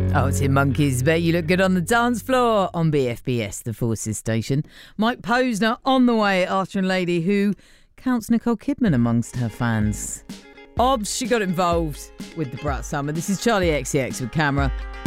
Oh, Tim Monkeys, bet you look good on the dance floor on BFBS, the Forces station. Mike Posner on the way, Archer and Lady, who counts Nicole Kidman amongst her fans. Obs, she got involved with the Brat Summer. This is Charlie XCX with Camera.